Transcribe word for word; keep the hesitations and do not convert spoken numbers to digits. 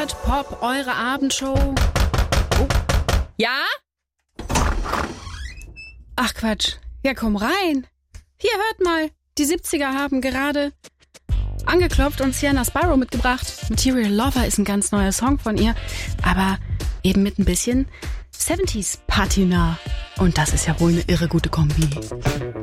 Hört Pop, eure Abendshow. Oh. Ja? Ach Quatsch. Ja, komm rein. Hier, hört mal. Die siebziger haben gerade angeklopft und Sienna Sparrow mitgebracht. Material Lover ist ein ganz neuer Song von ihr, aber eben mit ein bisschen siebziger Patina. Und das ist ja wohl eine irre gute Kombi.